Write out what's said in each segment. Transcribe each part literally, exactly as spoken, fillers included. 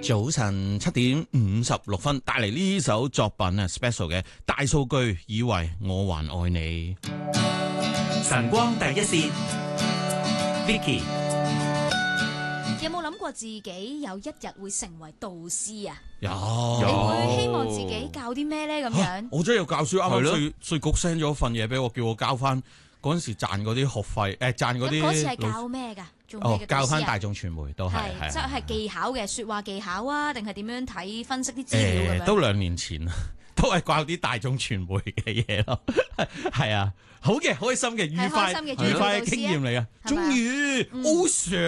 早晨七點五十六分，帶嚟呢首作品啊 ，special 嘅大數據，以為我還愛你。 晨光第一線 ，Vicky。 有冇諗過自己有一日會成為導師啊？ 有， 你會希望自己教啲咩咧？咁樣、啊， 我真係有教書，啱啱稅稅局 send 咗份嘢俾我，叫我交翻嗰陣時賺嗰啲學費，誒賺嗰啲。 嗰次係教咩㗎？ 哦，教翻大眾傳媒都係， 係即係技巧嘅説話技巧啊，定係點樣睇分析啲資料咁樣？ 都兩年前啦，都係教啲大眾傳媒嘅嘢咯。係啊，好嘅，開心嘅，愉快愉快嘅經驗嚟啊！終於 O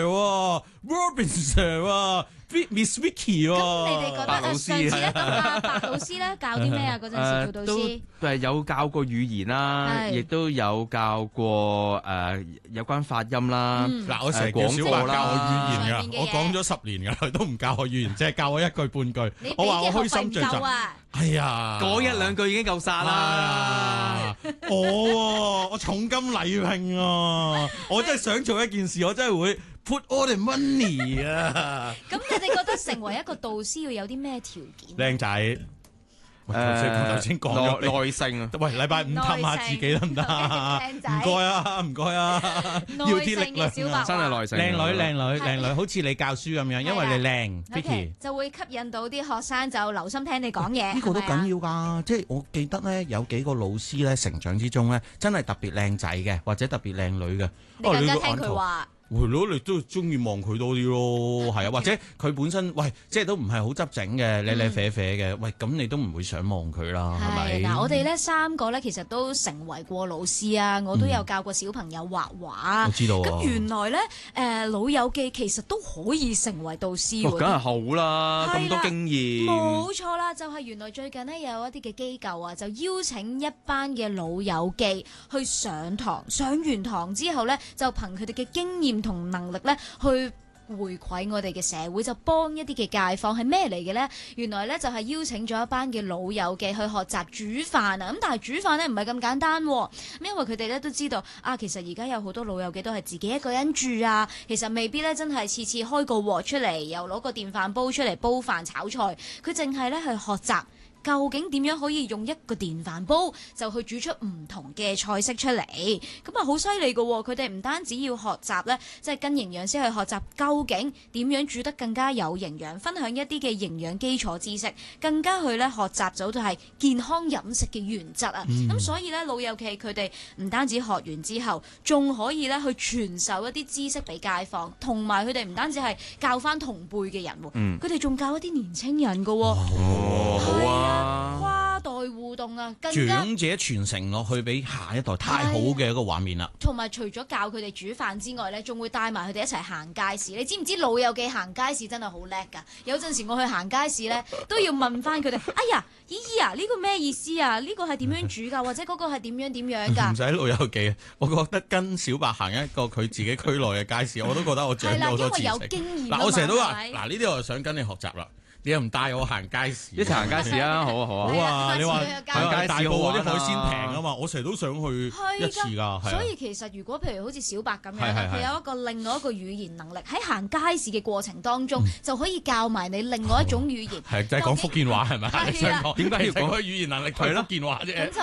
Sir、Robin Sir 啊！Miss Vicky 喎， 咁你哋覺得白老師上次咧咁啊，白老師咧教啲咩啊？嗰陣時做導師， 都係有教過語言啦，亦都有教過誒有關發音啦。 嗱，我成日叫小白教我語言㗎，我講咗十年㗎啦，佢都唔教我語言，即係教我一句半句。我話我虛心著實。哎呀， 講一兩句已經夠曬啦！ 我我重金禮聘啊！我真係想做一件事，我真係會 put all the money 啊！ 咁你哋覺得成為一個導師要有啲咩條件？ 靚仔，頭先頭先講咗耐性啊！ 喂，禮拜五氹下自己得唔得？唔該啊，唔該啊，要啲力量， 真係耐性。 靚女，靚女，靚女，好似你教書咁樣，因為你靚 ，Vicky 就會吸引到啲學生就留心聽你講嘢。 呢個都緊要㗎，即係我記得咧，有幾個老師咧成長之中咧，真係特別靚仔嘅，或者特別靚女嘅。 你更加聽佢話。 係咯，你都中意望佢多啲咯，係啊，或者佢本身喂，即係都唔係好執整嘅，咧咧啡啡嘅，喂，咁你都唔會想望佢啦，係咪？ 嗱，我哋咧三個咧，其實都成為過老師啊，我都有教過小朋友畫畫。 我知道。 咁原來咧，誒老友記其實都可以成為導師喎。 梗係好啦，咁多經驗。 冇錯啦，就係原來最近呢，有一啲嘅機構啊，就邀請一班嘅老友記去上堂，上完堂之後咧，就憑佢哋嘅經驗同能力咧，去回饋我哋嘅社會，就幫一啲嘅街坊係咩嚟嘅咧？原來咧就係邀請咗一班嘅老友記去學習煮飯啊！咁但係煮飯咧唔係咁簡單，咁因為佢哋咧都知道啊，其實而家有好多老友記都係自己一個人住啊，其實未必咧真係次次開個鑊出嚟，又攞個電飯煲出嚟煲飯炒菜，佢淨係咧去學習。究竟點樣可以用一個電飯煲就去煮出唔同嘅菜式出嚟？咁啊好犀利㗎喎！佢哋唔單止要學習咧，即係跟營養師去學習究竟點樣煮得更加有營養，分享一啲嘅營養基礎知識，更加去咧學習到就係健康飲食嘅原則啊！咁、嗯、所以咧老友記佢哋唔單止學完之後，仲可以咧去傳授一啲知識俾街坊，同埋佢哋唔單止係教翻同輩嘅人，佢哋仲教一啲年青人㗎喎。 哦，好啊！ 跨代互動啊，更加長者傳承落去俾下一代，太好嘅一個畫面啦。 同埋除咗教佢哋煮飯之外咧，仲會帶埋佢哋一齊行街市。你知唔知老友記行街市真係好叻㗎？有陣時我去行街市咧，都要問翻佢哋：哎呀，姨姨啊，呢個咩意思啊？呢個係點樣煮㗎？或者嗰個係點樣點樣㗎？ 唔使老友記，我覺得跟小白行一個佢自己區內嘅街市，我都覺得我長咗好多知識。 係啦，因為有經驗。 嗱，我成日都話，嗱呢啲我就想跟你學習啦。你又唔帶我行街市？ 一齊行街市啊！好啊，好啊！ 好啊！你話行街市好啊，啲海鮮平啊嘛，我成日都想去一次㗎。 所以其實如果譬如好似小白咁樣，佢有一個另外一個語言能力，喺行街市嘅過程當中，就可以教埋你另外一種語言。 係，即係講福建話係咪？你想講點解要講佢語言能力？係咯，福建話啫。